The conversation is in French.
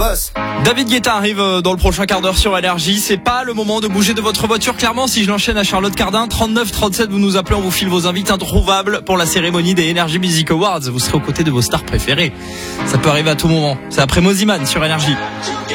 David Guetta arrive dans le prochain quart d'heure sur Énergie. C'est pas le moment de bouger de votre voiture. Clairement, si je l'enchaîne à Charlotte Cardin, 39 37, vous nous appelez, on vous file vos invités introuvables pour la cérémonie des Energy Music Awards. Vous serez aux côtés de vos stars préférées. Ça peut arriver à tout moment. C'est après Moziman sur Énergie.